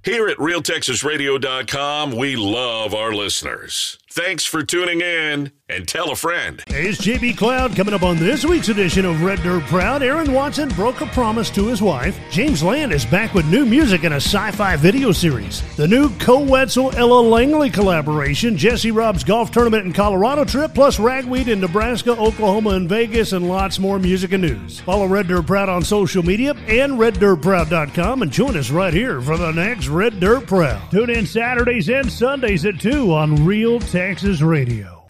Here at RealTexasRadio.com, we love our listeners. Thanks for tuning in, and tell a friend. Hey, it's JB Cloud coming up on this week's edition of Red Dirt Proud. Aaron Watson broke a promise to his wife. James Land is back with new music in a sci-fi video series. The new Co-Wetzel-Ella Langley collaboration, Jesse Robb's golf tournament and Colorado trip, plus ragweed in Nebraska, Oklahoma, and Vegas, and lots more music and news. Follow Red Dirt Proud on social media and RedDirtProud.com, and join us right here for the next Red Dirt Proud. Tune in Saturdays and Sundays at 2 on Real Texas Radio.